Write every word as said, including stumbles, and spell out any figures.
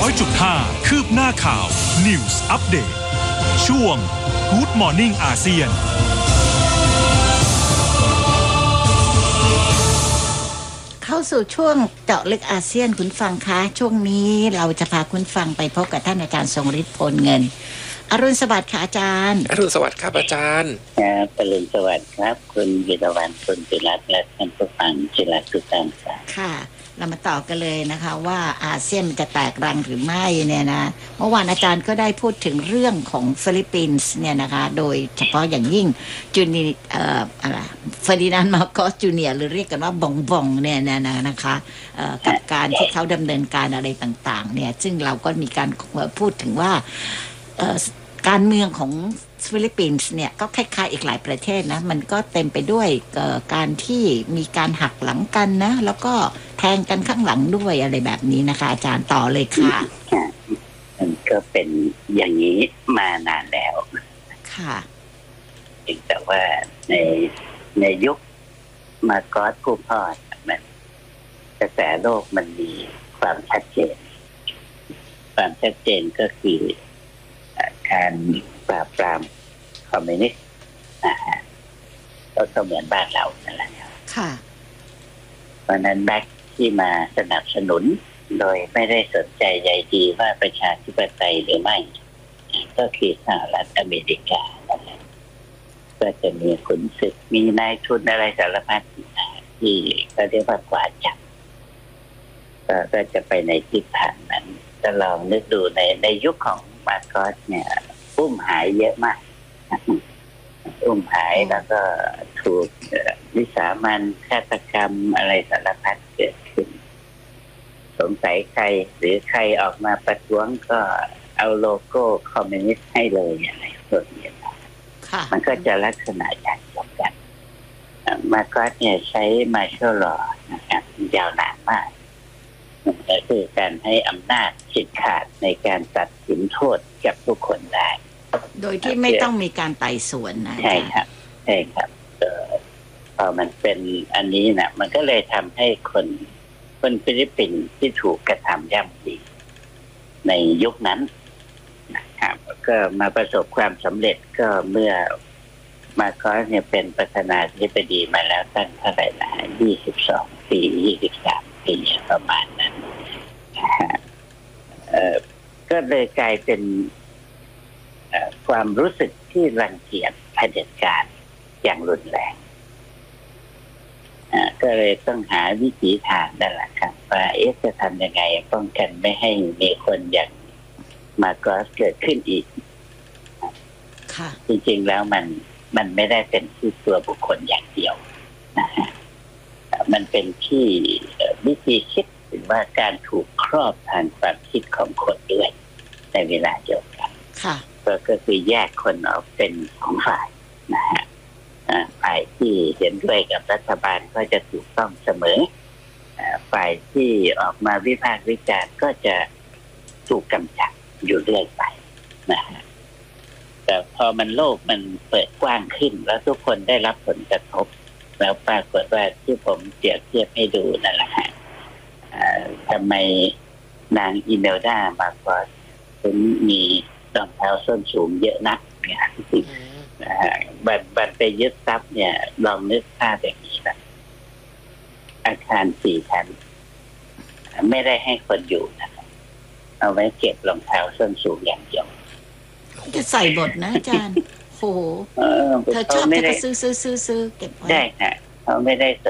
อยจุดห้า คืบหน้าข่าว News Update ช่วง Good Morning อาเซียนเข้าสู่ช่วงเจาะลึกอาเซียนคุณฟังคะช่วงนี้เราจะพาคุณฟังไปพบกับท่านอาจารย์ทรงฤทธิ์พลเงินอรุณสวัสดิ์ค่ะอาจารย์อรุณสวัสดิ์ครับอาจารย์ครับอรุณสวัสดิ์ครับคุณวิรวรรณคุณจิรัตน์และท่านผู้ฟังจิรัตน์ทุกท่านครับค่ะเรามาต่อกันเลยนะคะว่าอาเซียนมันจะแตกรังหรือไม่เนี่ยนะเมื่อวานอาจารย์ก็ได้พูดถึงเรื่องของฟิลิปปินส์เนี่ยนะคะโดยเฉพาะอย่างยิ่งจูเนียเอ่ออะไรเฟอร์ดินานด์ มาร์โกสจูเนียร์หรือเรียกกันว่าบองบองเนี่ยนะนะคะเอ่อกับการที่เขาดำเนินการอะไรต่างๆเนี่ยซึ่งเราก็มีการพูดถึงว่าเอ่อการเมืองของฟิลิปปินส์เนี่ยก็คล้ายๆอีกหลายประเทศนะมันก็เต็มไปด้วยการที่มีการหักหลังกันนะแล้วก็แทงกันข้างหลังด้วยอะไรแบบนี้นะคะอาจารย์ต่อเลยค่ะมันก็เป็นอย่างนี้มานานแล้วค่ะแต่ว่าในในยุคมาร์โกสผู้พ่อมันกระแสโลกมันมีความชัดเจนความชัดเจนก็คือการปราบปรามคอมมิวนิสต์นะฮะก็เหมือนบ้านเรานั่นแหละค่ะเพราะนั้นแบ็คที่มาสนับสนุนโดยไม่ได้สนใจใยดีว่าประชาธิปไตยหรือไม่ก็คือสหรัฐอเมริกานั่นแหละก็จะมีขุนศึกมีนายทุนอะไรสารพัดที่เขาเรียกว่ากวาดจับก็จะไปในทิศทางนั้นถ้าลองนึกดูในในยุคของมาร์โกสเนี่ยอุ้มหายเยอะมากอุ้มหายแล้วก็ถูกวิสามันฆาตกรรมอะไรสารพัดเกิดขึ้นสงสัยใครหรือใครออกมาประท้วงก็เอาโลโก้คอมมิวนิสต์ให้เลยอะไรพวกนี้มันก็จะลักษณะอย่างเดียวกันมาร์โกสเนี่ยใช้มาร์เชลลอว์นะครับยาวนานมากก็คือการให้อำนาจฉีดขาดในการตัดสินโทษกับทุกคนได้โดยที่ไม่ต้องมีการไต่สวนนะใช่ครับใช่ครับพอมันเป็นอันนี้นะมันก็เลยทำให้คนคนฟิลิปปินส์ที่ถูกกระทำย่ำดีในยุคนั้นนะครับก็มาประสบความสำเร็จก็เมื่อมาร์โกสเนี่ยเป็นประธานาธิบดีมาแล้วตั้งเท่าไหร่นะยี่สิบสองปียี่สิบสามปีประมาณนั้นก็เลยกลายเป็นความรู้สึกที่รังเกียจเผด็จการอย่างรุนแรงก็เลยต้องหาวิธีทางนั่นแหละครับว่าเอ๊ะจะทำยังไงป้องกันไม่ให้มีคนอย่างมาร์โกสเกิดขึ้นอีกจริงๆแล้วมันมันไม่ได้เป็นที่ตัวบุคคลอย่างเดียวนะฮะมันเป็นที่วิธีคิดหรือว่าการถูกครอบทางความคิดของคนด้วยในเวลาเดียวกันก็คือแยกคนออกเป็นสองฝ่ายนะฮะฝ่ายที่เห็นด้วยกับรัฐบาลก็จะถูกต้องเสมอฝ่ายที่ออกมาวิพากษ์วิจารณ์ก็จะถูกกำจัดอยู่เรื่อยไปนะฮะแต่พอมันโลกมันเปิดกว้างขึ้นแล้วทุกคนได้รับผลกระทบแล้วปรากฏว่าที่ผมเปรียบเทียบให้ดูนั่นแหละฮะทำไมนางอิเนลดามาร์โกสถึงมีรองเท้าส้นสูงเยอะนักเนี่ยนะฮะบัตรบัตรไปยึดทรัพย์เนี่ยลองนึกภาพอย่างนี้นะอาคารสี่ชั้นไม่ได้ให้คนอยู่นะครับเอาไว้เก็บรองเท้าส้นสูงอย่างเดียวจะใส่บทนะอาจารย์โหเธอชอบเธอก็ซื้อซื้อซื้อซื้อเก็บไว้ได้ฮะเขาไม่ได้